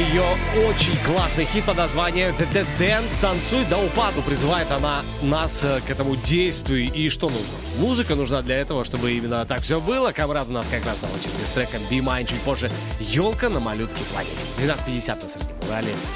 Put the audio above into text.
ее очень классный хит под названием The Dead Dance. Танцуй до упаду. Призывает она нас к этому действию. И что нужно? Музыка нужна для этого, чтобы именно так все было. Камрад у нас как раз на очереди с треком Be Mine. Чуть позже Елка на малютке планете. 12:50 на Среднем Урале.